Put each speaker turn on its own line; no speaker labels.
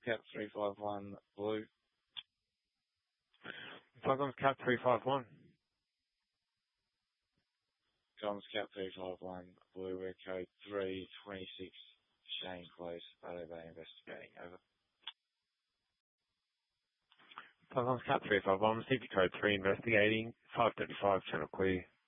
Cap 351 Blue.
Falcons Cap 351.
Comms Cap 351 Blue. We're code 326. Shane Close. Photo Bay investigating. Over.
Falcons Cap 351. CP code 3 investigating. 535 channel clear.